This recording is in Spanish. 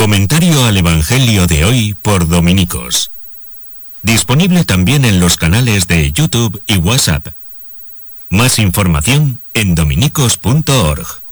Comentario al Evangelio de hoy por Dominicos. Disponible también en los canales de YouTube y WhatsApp. Más información en dominicos.org.